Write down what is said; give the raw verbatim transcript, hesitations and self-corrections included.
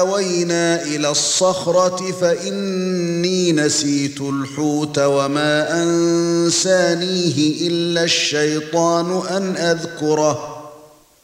آوينا إلى الصخرة فإني نسيت الحوت وما أنسانيه إلا الشيطان أن أذكره